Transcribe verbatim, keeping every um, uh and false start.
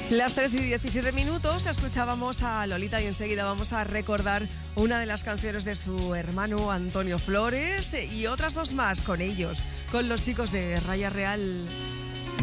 Las tres y diecisiete minutos escuchábamos a Lolita y enseguida vamos a recordar una de las canciones de su hermano Antonio Flores y otras dos más con ellos, con los chicos de Raya Real.